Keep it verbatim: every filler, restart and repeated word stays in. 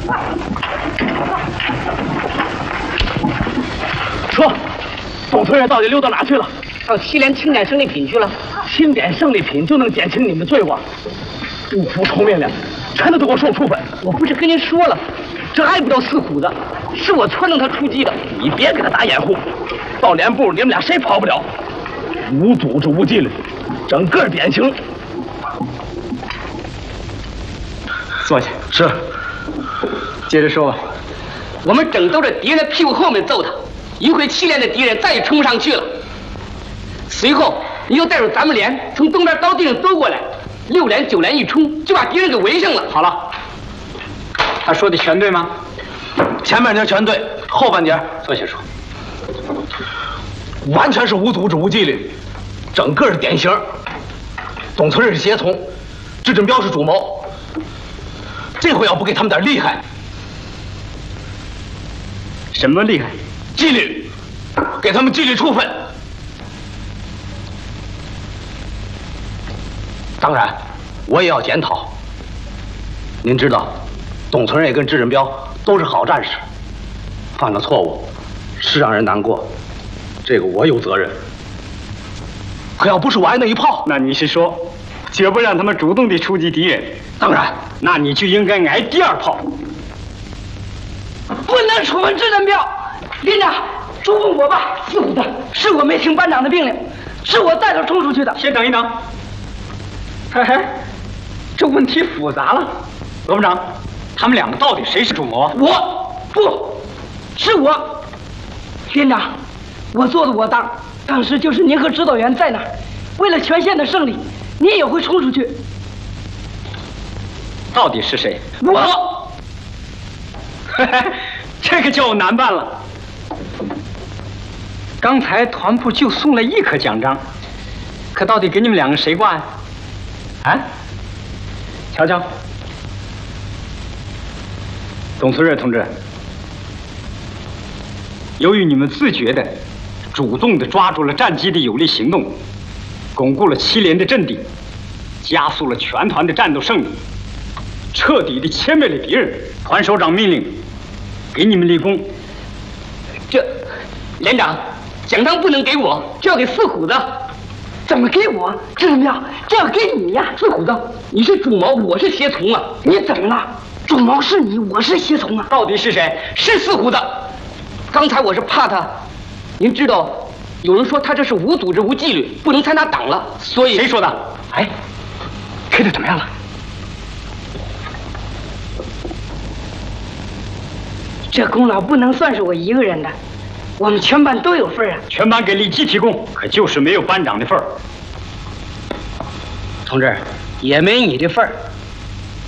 说，董村人到底溜到哪去了？ 到西连清点胜利品去了。 清点胜利品就能减轻你们的罪过？不服从命令，全都给我受处分！ 我不是跟您说了，这挨不到四虎子，是我撺掇他出击的。 你别给他打掩护，到连部你们俩谁跑不了？无组织无纪律，整个典型。 坐下。 是。 接着说吧。 我们正兜着敌人的屁股后面揍他，一会七连的敌人再也冲不上去了。随后你又带着咱们连从东边高地上兜过来，六连九连一冲就把敌人给围上了。 好了，他说的全对吗？ 前半截全对，后半截坐下说。 完全是无组织无纪律，整个是典型。董存仁是胁从，智振彪是主谋。这回要不给他们点厉害， 什么厉害？ 纪律，给他们纪律处分。当然，我也要检讨。您知道，董存仁也跟智振彪都是好战士，犯了错误是让人难过，这个我有责任。可要不是我挨那一炮， 那你是说，绝不让他们主动地出击敌人？ 当然， 那你就应该挨第二炮。 不能处分智振彪，连长，处分我吧。四虎子，是我没听班长的命令，是我带头冲出去的。 先等一等。嘿嘿，这问题复杂了。罗部长，他们两个到底谁是主谋啊？ 我不是我。连长，我做的我当。当时就是您和指导员在那儿，为了全县的胜利，您也会冲出去。 到底是谁？ 我。 嘿嘿，这个叫我难办了。刚才团部就送了一颗奖章，可到底给你们两个谁挂呀？啊？瞧瞧，董存仁同志，由于你们自觉的、主动的抓住了战机的有力行动，巩固了七连的阵地，加速了全团的战斗胜利，彻底的歼灭了敌人。团首长命令，给你们立功。 这，连长，奖章不能给我，这要给四虎子。怎么给我？智振彪，这要给你呀！四虎子，你是主谋，我是胁从啊！你怎么了？主谋是你，我是胁从啊！ 到底是谁？ 是四虎子。刚才我是怕他，您知道，有人说他这是无组织无纪律，不能参加党了，所以谁说的？哎，开的怎么样了？ 这功劳不能算是我一个人的，我们全班都有份啊！ 全班给李基提供，可就是没有班长的份儿。 同志，也没你的份儿。